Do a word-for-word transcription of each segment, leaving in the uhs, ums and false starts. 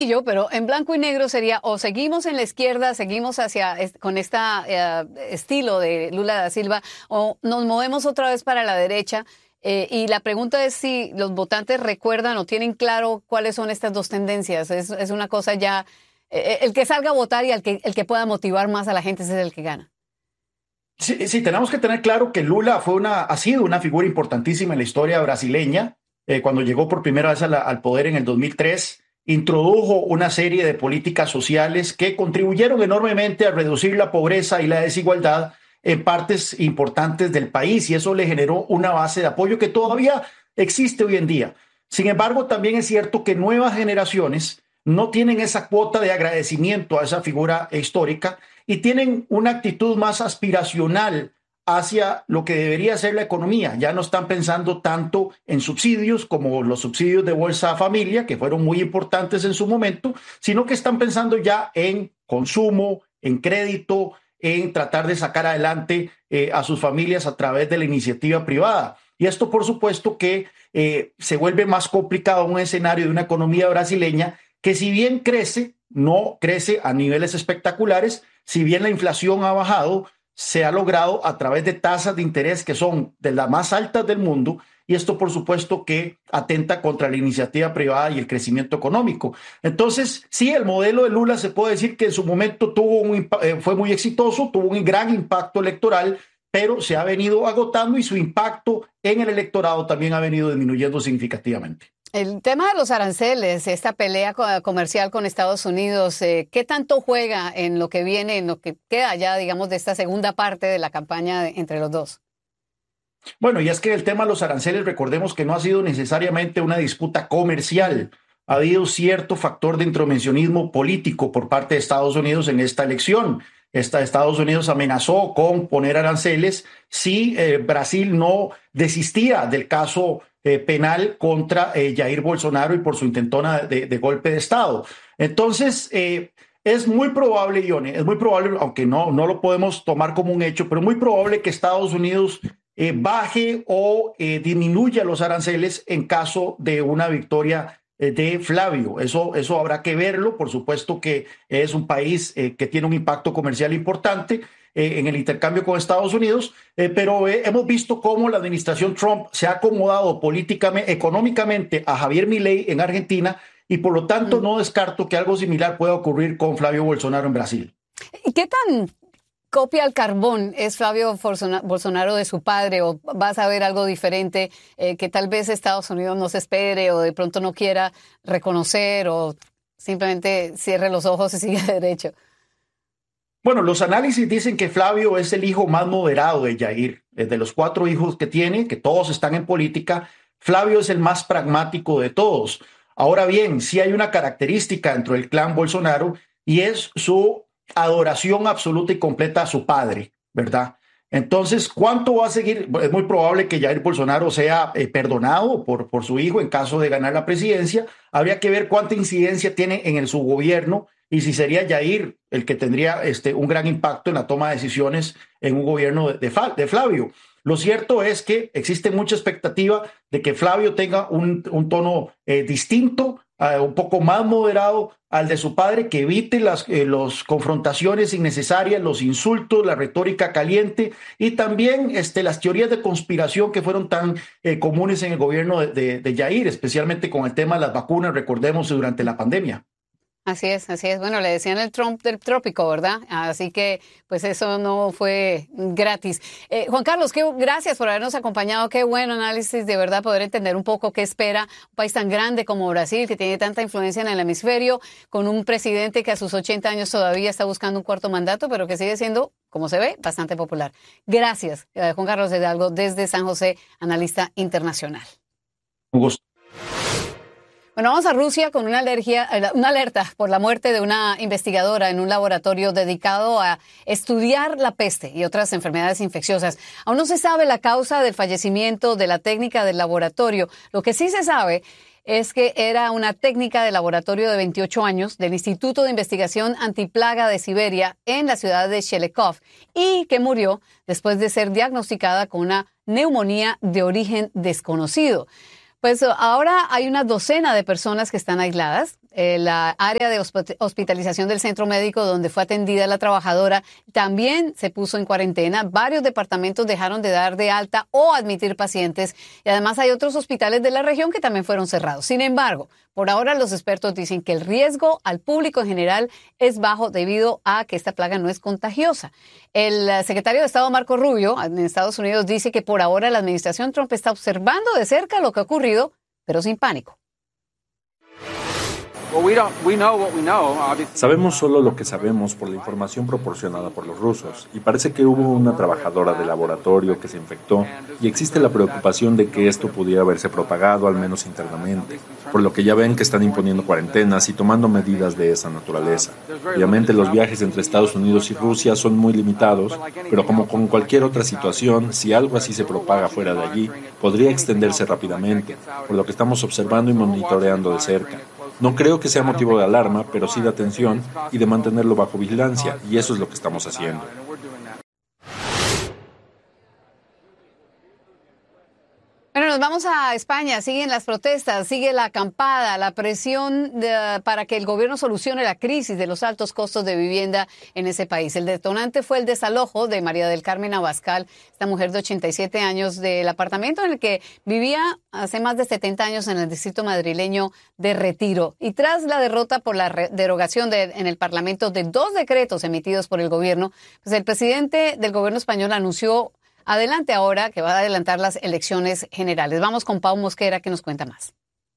Yo, pero en blanco y negro sería o seguimos en la izquierda, seguimos hacia con este uh, estilo de Lula da Silva, o nos movemos otra vez para la derecha. Eh, y la pregunta es si los votantes recuerdan o tienen claro cuáles son estas dos tendencias. Es, es una cosa ya, eh, el que salga a votar y el que, el que pueda motivar más a la gente ese es el que gana. Sí, sí, tenemos que tener claro que Lula fue una, ha sido una figura importantísima en la historia brasileña. Eh, cuando llegó por primera vez a la, al poder en el dos mil tres, introdujo una serie de políticas sociales que contribuyeron enormemente a reducir la pobreza y la desigualdad en partes importantes del país, y eso le generó una base de apoyo que todavía existe hoy en día. Sin embargo, también es cierto que nuevas generaciones no tienen esa cuota de agradecimiento a esa figura histórica y tienen una actitud más aspiracional hacia lo que debería ser la economía. Ya no están pensando tanto en subsidios como los subsidios de Bolsa Familia, que fueron muy importantes en su momento, sino que están pensando ya en consumo, en crédito, en tratar de sacar adelante eh, a sus familias a través de la iniciativa privada. Y esto, por supuesto, que eh, se vuelve más complicado un escenario de una economía brasileña que, si bien crece, no crece a niveles espectaculares. Si bien la inflación ha bajado, se ha logrado a través de tasas de interés que son de las más altas del mundo, y esto por supuesto que atenta contra la iniciativa privada y el crecimiento económico. Entonces, sí, el modelo de Lula se puede decir que en su momento tuvo un, eh, fue muy exitoso, tuvo un gran impacto electoral, pero se ha venido agotando y su impacto en el electorado también ha venido disminuyendo significativamente. El tema de los aranceles, esta pelea comercial con Estados Unidos, eh, ¿qué tanto juega en lo que viene, en lo que queda ya, digamos, de esta segunda parte de la campaña de, entre los dos? Bueno, y es que el tema de los aranceles, recordemos que no ha sido necesariamente una disputa comercial. Ha habido cierto factor de intromisionismo político por parte de Estados Unidos en esta elección. Esta, Estados Unidos amenazó con poner aranceles si eh, Brasil no desistía del caso eh, penal contra eh, Jair Bolsonaro y por su intentona de, de golpe de Estado. Entonces, eh, es muy probable, Ione, es muy probable, aunque no, no lo podemos tomar como un hecho, pero muy probable que Estados Unidos eh, baje o eh, disminuya los aranceles en caso de una victoria de Flavio. Eso, eso habrá que verlo. Por supuesto que es un país eh, que tiene un impacto comercial importante eh, en el intercambio con Estados Unidos, eh, pero eh, hemos visto cómo la administración Trump se ha acomodado políticamente, económicamente a Javier Milei en Argentina, y por lo tanto mm. no descarto que algo similar pueda ocurrir con Flavio Bolsonaro en Brasil. ¿Y qué tan copia al carbón es Flavio Bolsonaro de su padre, o vas a ver algo diferente eh, que tal vez Estados Unidos no se espere o de pronto no quiera reconocer, o simplemente cierre los ojos y siga derecho? Bueno, los análisis dicen que Flavio es el hijo más moderado de Jair. De los cuatro hijos que tiene, que todos están en política, Flavio es el más pragmático de todos. Ahora bien, sí hay una característica dentro del clan Bolsonaro, y es su adoración absoluta y completa a su padre, ¿verdad? Entonces, ¿cuánto va a seguir? Es muy probable que Jair Bolsonaro sea eh, perdonado por, por su hijo en caso de ganar la presidencia. Habría que ver cuánta incidencia tiene en el, su gobierno, y si sería Jair el que tendría este, un gran impacto en la toma de decisiones en un gobierno de, de, de Flavio. Lo cierto es que existe mucha expectativa de que Flavio tenga un, un tono eh, distinto, eh, un poco más moderado al de su padre, que evite las eh, los confrontaciones innecesarias, los insultos, la retórica caliente, y también este, las teorías de conspiración que fueron tan eh, comunes en el gobierno de, de, de Jair, especialmente con el tema de las vacunas, recordemos, durante la pandemia. Así es, así es. Bueno, le decían el Trump del trópico, ¿verdad? Así que, pues eso no fue gratis. Eh, Juan Carlos, qué, gracias por habernos acompañado. Qué buen análisis, de verdad, poder entender un poco qué espera un país tan grande como Brasil, que tiene tanta influencia en el hemisferio, con un presidente que a sus ochenta años todavía está buscando un cuarto mandato, pero que sigue siendo, como se ve, bastante popular. Gracias, eh, Juan Carlos Hidalgo, desde San José, analista internacional. Un gusto. Bueno, vamos a Rusia con una, alergia, una alerta por la muerte de una investigadora en un laboratorio dedicado a estudiar la peste y otras enfermedades infecciosas. Aún no se sabe la causa del fallecimiento de la técnica del laboratorio. Lo que sí se sabe es que era una técnica de laboratorio de veintiocho años del Instituto de Investigación Antiplaga de Siberia en la ciudad de Shelekov, y que murió después de ser diagnosticada con una neumonía de origen desconocido. Pues ahora hay una docena de personas que están aisladas la área de hospitalización del centro médico donde fue atendida la trabajadora también se puso en cuarentena. Varios departamentos dejaron de dar de alta o admitir pacientes y además hay otros hospitales de la región que también fueron cerrados. Sin embargo, por ahora los expertos dicen que el riesgo al público en general es bajo debido a que esta plaga no es contagiosa. El secretario de Estado Marco Rubio en Estados Unidos dice que por ahora la administración Trump está observando de cerca lo que ha ocurrido, pero sin pánico. Sabemos solo lo que sabemos por la información proporcionada por los rusos y parece que hubo una trabajadora de laboratorio que se infectó y existe la preocupación de que esto pudiera haberse propagado al menos internamente, por lo que ya ven que están imponiendo cuarentenas y tomando medidas de esa naturaleza. Obviamente los viajes entre Estados Unidos y Rusia son muy limitados, pero como con cualquier otra situación, si algo así se propaga fuera de allí, podría extenderse rápidamente, por lo que estamos observando y monitoreando de cerca. No creo que sea motivo de alarma, pero sí de atención y de mantenerlo bajo vigilancia, y eso es lo que estamos haciendo. Bueno, nos vamos a España. Siguen las protestas, sigue la acampada, la presión de, para que el gobierno solucione la crisis de los altos costos de vivienda en ese país. El detonante fue el desalojo de María del Carmen Abascal, esta mujer de ochenta y siete años, del apartamento en el que vivía hace más de setenta años en el distrito madrileño de Retiro. Y tras la derrota por la re- derogación de, en el Parlamento de dos decretos emitidos por el gobierno, pues el presidente del gobierno español anunció adelante ahora que va a adelantar las elecciones generales. Vamos con Pau Mosquera que nos cuenta más.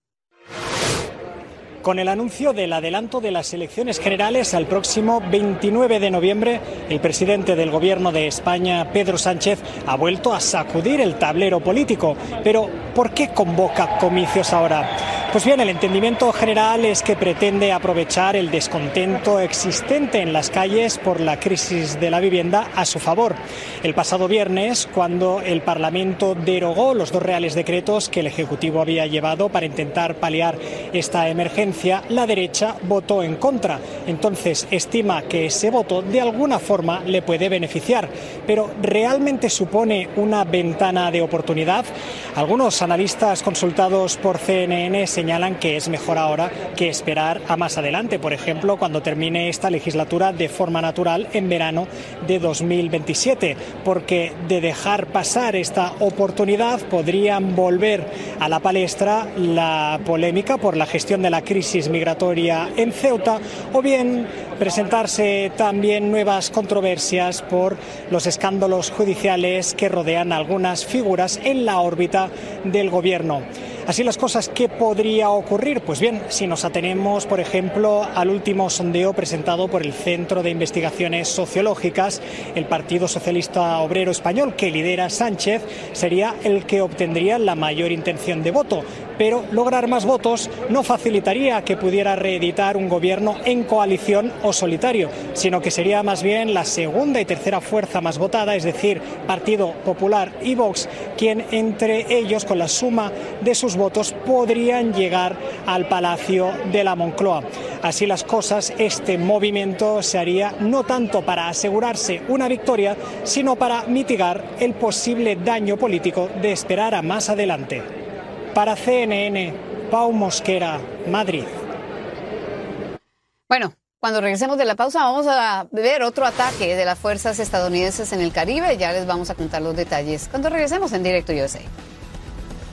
Con el anuncio del adelanto de las elecciones generales al próximo veintinueve de noviembre, el presidente del Gobierno de España, Pedro Sánchez, ha vuelto a sacudir el tablero político. Pero, ¿por qué convoca comicios ahora? Pues bien, el entendimiento general es que pretende aprovechar el descontento existente en las calles por la crisis de la vivienda a su favor. El pasado viernes, cuando el Parlamento derogó los dos reales decretos que el Ejecutivo había llevado para intentar paliar esta emergencia, la derecha votó en contra. Entonces, estima que ese voto de alguna forma le puede beneficiar. Pero, ¿realmente supone una ventana de oportunidad? Algunos analistas consultados por C N N señalan que es mejor ahora que esperar a más adelante, por ejemplo, cuando termine esta legislatura de forma natural en verano de dos mil veintisiete, porque de dejar pasar esta oportunidad podrían volver a la palestra la polémica por la gestión de la crisis migratoria en Ceuta o bien presentarse también nuevas controversias por los escándalos judiciales que rodean a algunas figuras en la órbita del gobierno. Así las cosas, ¿qué podría ocurrir? Pues bien, si nos atenemos, por ejemplo, al último sondeo presentado por el Centro de Investigaciones Sociológicas, el Partido Socialista Obrero Español, que lidera Sánchez, sería el que obtendría la mayor intención de voto. Pero lograr más votos no facilitaría que pudiera reeditar un gobierno en coalición o solitario, sino que sería más bien la segunda y tercera fuerza más votada, es decir, Partido Popular y Vox, quien entre ellos, con la suma de sus votos, podrían llegar al Palacio de la Moncloa. Así las cosas, este movimiento se haría no tanto para asegurarse una victoria, sino para mitigar el posible daño político de esperar a más adelante. Para C N N, Pau Mosquera, Madrid. Bueno, cuando regresemos de la pausa vamos a ver otro ataque de las fuerzas estadounidenses en el Caribe. Ya les vamos a contar los detalles cuando regresemos en Directo U S A.